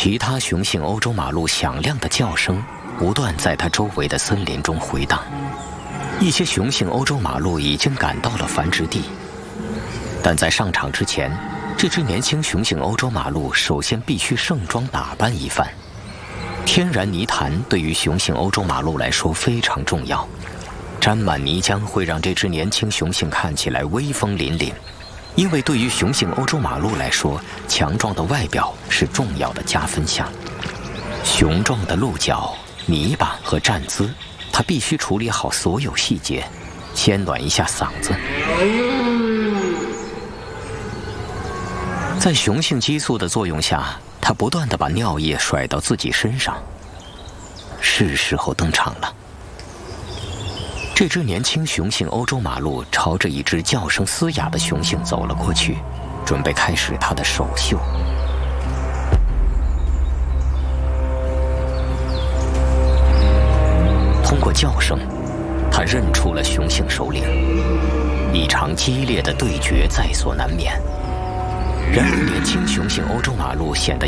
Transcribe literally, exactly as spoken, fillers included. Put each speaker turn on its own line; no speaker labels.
其他雄性欧洲马鹿响亮的叫声不断在它周围的森林中回荡。一些雄性欧洲马鹿已经赶到了繁殖地，但在上场之前，这只年轻雄性欧洲马鹿首先必须盛装打扮一番。天然泥潭对于雄性欧洲马鹿来说非常重要，沾满泥浆会让这只年轻雄性看起来威风凛凛。因为对于雄性欧洲马鹿来说，强壮的外表是重要的加分项。雄壮的鹿角、泥巴和站姿，它必须处理好所有细节，先暖一下嗓子。在雄性激素的作用下，它不断地把尿液甩到自己身上。是时候登场了。这只年轻雄性欧洲马鹿朝着一只叫声嘶哑的雄性走了过去，准备开始它的首秀。通过叫声，它认出了雄性首领，一场激烈的对决在所难免。然而，年轻雄性欧洲马鹿显得